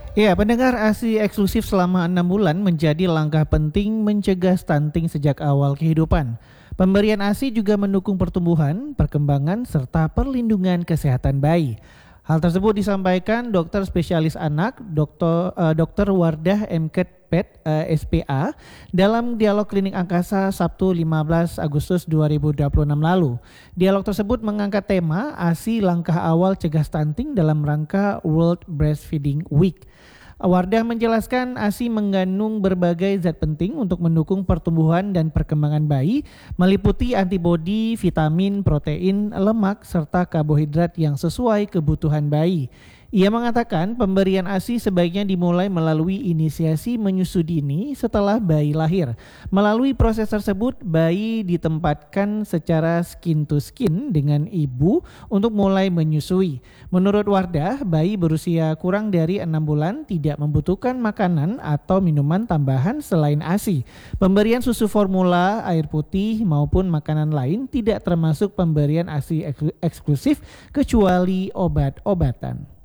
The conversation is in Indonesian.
Ya, pendengar ASI eksklusif selama 6 bulan menjadi langkah penting mencegah stunting sejak awal kehidupan. Pemberian ASI juga mendukung pertumbuhan, perkembangan, serta perlindungan kesehatan bayi. Hal tersebut disampaikan dokter spesialis anak, Dr. Wardah MKetPed SPA dalam dialog klinik angkasa Sabtu 15 Agustus 2026 lalu. Dialog tersebut mengangkat tema ASI langkah awal cegah stunting dalam rangka World Breastfeeding Week. Wardah menjelaskan ASI mengandung berbagai zat penting untuk mendukung pertumbuhan dan perkembangan bayi, meliputi antibodi, vitamin, protein, lemak, serta karbohidrat yang sesuai kebutuhan bayi. Ia mengatakan pemberian ASI sebaiknya dimulai melalui inisiasi menyusui dini setelah bayi lahir. Melalui proses tersebut, bayi ditempatkan secara skin to skin dengan ibu untuk mulai menyusui. Menurut Wardah, bayi berusia kurang dari 6 bulan tidak membutuhkan makanan atau minuman tambahan selain ASI. Pemberian susu formula, air putih maupun makanan lain tidak termasuk pemberian ASI eksklusif kecuali obat-obatan.